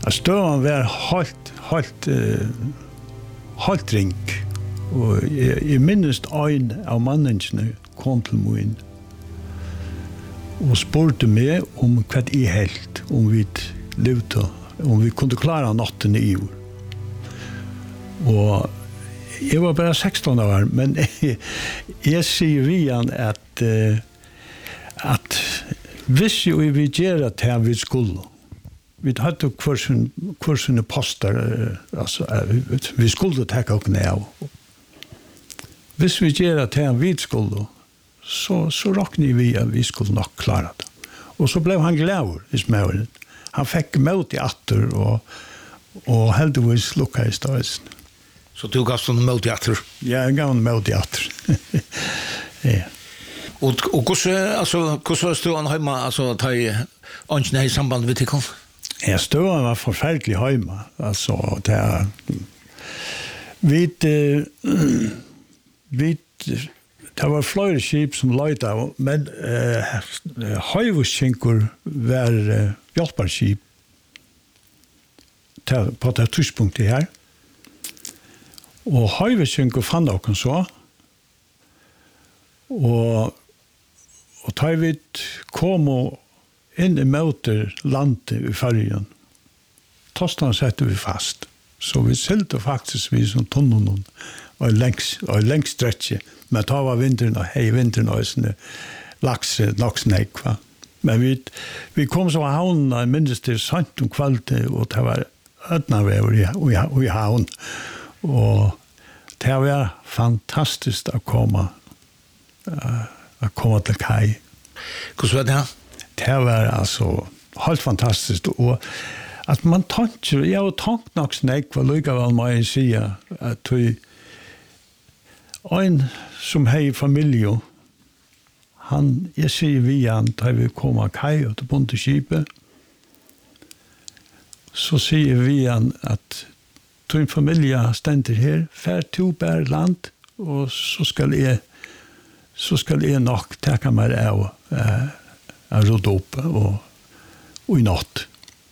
Støvan var helt ring. Og jeg minnes en av mannene kom til min og spurte meg om hva jeg helt, om vi levde, om vi kunne klare natten i år. Og jeg var bare 16 år, men jeg sier vi han at hvis vi vil gjøre det vi skulle, vi hadde kursene poster, altså, vi skulle ta oss ned av. Hvis vi gjør det vi skulle, så råkner vi at vi skulle nok klare det. Og så ble han glad i smøren. Han fikk møt i atter, og heldigvis lukket i stedet. Så du gav sånn møt i atter? Ja, jeg gav møt i atter. Ja. Og hvordan stod han hjemme, altså, ta i åndsene i samband med tikkene? Ja, stod var forferdelig hjemme. Altså, det var flere skip som løyde av, men høyvårdskinker var hjelperskip på det tidspunktet her. Og høyvårdskinker fann dere så, og da vi kom inn i møter landet i fergen, tostan setter vi fast. Så vi selte faktisk vi som tunnen og lengst stretche. Men da var vinteren og vinteren og sånne lakse nok snakk. Men vi kom så av havnen og minnes til sant om kvalitet, og det var ødnavever i havnen. Og det var fantastisk å komme til kai. Hvordan var det? Det var altså helt fantastisk. Og at man tanker, jeg har tankt nok snakk, hva likevel må jeg si, at en som har familie, jeg sier vi han, da vi kommer kai og til bondeskipet, så sier vi han at din familie stender her, fær to bær land, og så skal jeg nok takke meg av råd opp og i natt.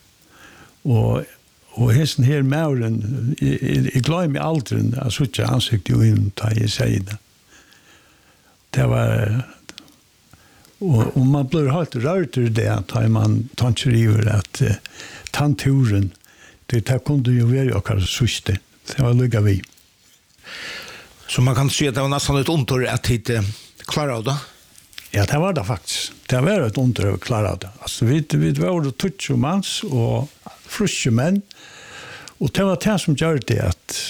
Og hesten her mauren, jeg gleder meg aldri at jeg ansiktet jo inn da jeg sier det. Det var, og man blir helt rørt ur det, da man tanker i at tanturen, det kunne jo være akkurat søste. Det var lykket vi. Så man kan si at det var nesten et ontor at hit klarer av det? Ja, det var det faktisk. Det var et ontor at klarer av det. Altså, vi var 20 manns og fruske menn, og det var det som gjør det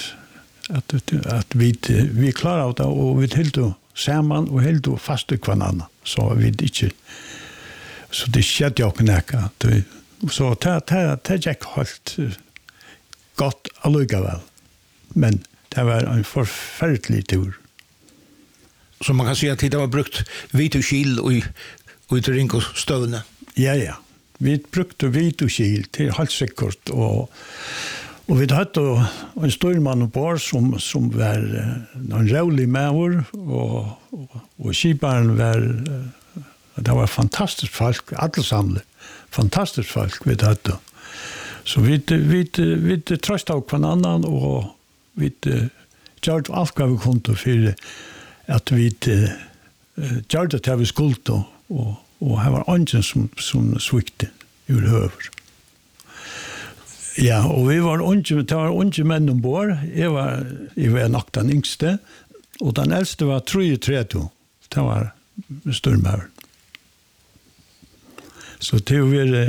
at vi klarer av det, og vi hilde sammen og hilde fast i hverandre, så vi ikke, så det skjedde jo ikke nækka. Så det gikk helt godt allikevel, men det var en forferdelig tur. Så man kan si at det var brukt hvit og skil og til ring og støvende? Ja. Vi brukte hvit og skil til helt sikkert, og vi hadde en styrmann oppår som var en rævlig med og skiparen var, det var fantastisk folk, alle samlet, fantastisk folk vi hadde. Så vi trøst av hverandre, og vi gjør alt hva vi kunne for at vi gjør det til vi skulle, og her var andre som svikte i høver. Ja, og det var unge menn ombord. Jeg var nok den yngste, og den eldste var 33. Det var størmøren. Så det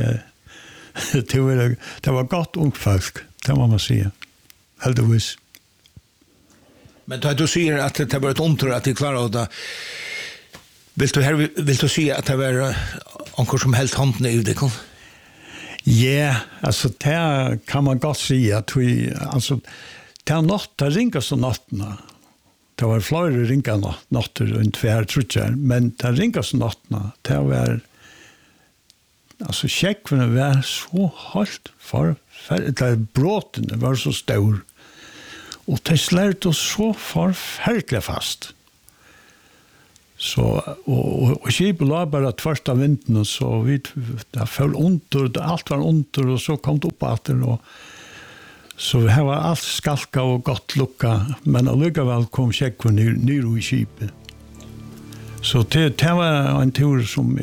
var godt ung folk, det må man si. Heldigvis. Men da du sier at det var et ontor at de klarer det, vil du si at det var anker som helt hånden i det? Ja, altså det kan man godt si at vi, altså det natt, det ringer så nattene. Det var flere ringer natter rundt hver trutjer, men det ringer så nattene. Det var, altså kjekkene var så holdt forferdelig, bråtene var så stor, og det slærte oss så forferdelig fast. Så, och skipet la bara tvärst av vinden, och så vi det föll under, allt var under, och så kom det upp att det, och så det var allt skalka och gott lucka, men allikevel kom tjeckven ner i skipet. Så det var en tur som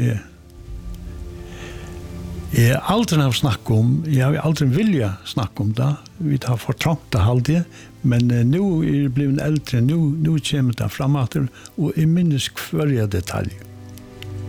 jag aldrig har snackat om, jag har aldrig vilja snacka om det, vi har fortrångt det halvdje, men nu är det blivit äldre, nu kommer det framåt, och i minnes kvarje detalj.